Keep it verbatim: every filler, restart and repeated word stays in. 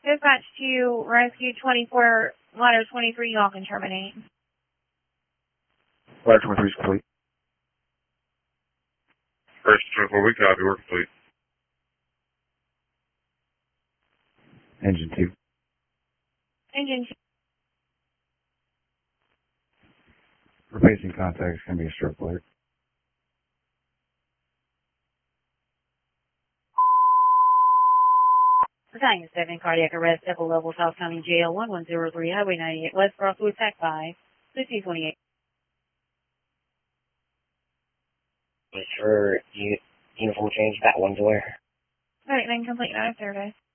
Dispatch to Rescue twenty-four, ladder twenty-three, y'all can terminate. Ladder twenty-three is complete. First twenty-four, we copy, we're complete. Engine two. Engine two. Replacing contact is going to be a stroke alert. Battalion seven, cardiac arrest, Echo Level, South County Jail, one one zero three, Highway ninety-eight West, Crosswood, Pack five, fifteen twenty-eight. For uniform change, that one to where? Alright, then complete that service.